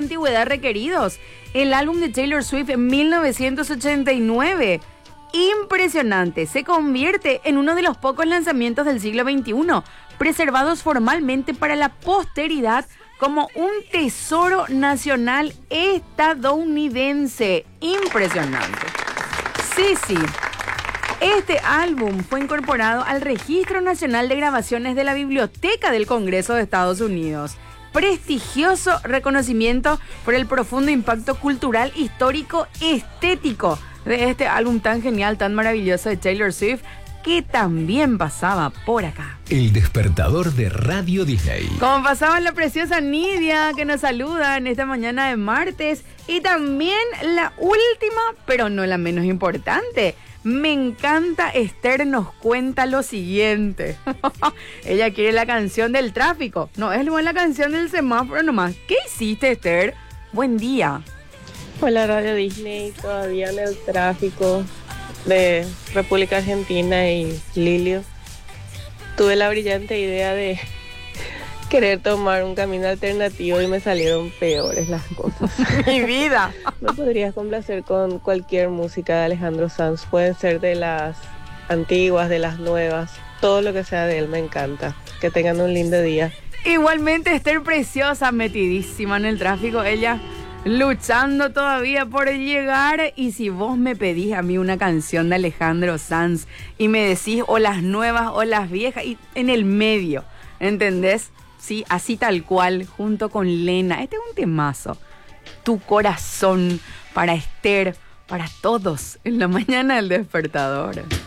antigüedad requeridos. El álbum de Taylor Swift en 1989. Impresionante. Se convierte en uno de los pocos lanzamientos del siglo XXI, preservados formalmente para la posteridad como un tesoro nacional estadounidense. Impresionante. Sí, sí. Este álbum fue incorporado al Registro Nacional de Grabaciones de la Biblioteca del Congreso de Estados Unidos. Prestigioso reconocimiento por el profundo impacto cultural, histórico, estético de este álbum tan genial, tan maravilloso de Taylor Swift, que también pasaba por acá. El despertador de Radio Disney. Como pasaba la preciosa Nidia, que nos saluda en esta mañana de martes. Y también la última, pero no la menos importante. Me encanta, Esther nos cuenta lo siguiente. Ella quiere la canción del tráfico. No, es la canción del semáforo nomás. ¿Qué hiciste, Esther? Buen día. Hola Radio Disney, todavía en el tráfico de República Argentina y Lilio. Tuve la brillante idea de querer tomar un camino alternativo y me salieron peores las cosas. Mi vida. ¿Me podrías complacer con cualquier música de Alejandro Sanz? Pueden ser de las antiguas, de las nuevas, todo lo que sea de él me encanta. Que tengan un lindo día. Igualmente, Esther preciosa, metidísima en el tráfico, ella luchando todavía por llegar. Y si vos me pedís a mí una canción de Alejandro Sanz y me decís o las nuevas o las viejas, y en el medio, ¿entendés? Sí, así tal cual, junto con Lena. Este es un temazo. Tu corazón, para Esther, para todos, en la mañana del despertador.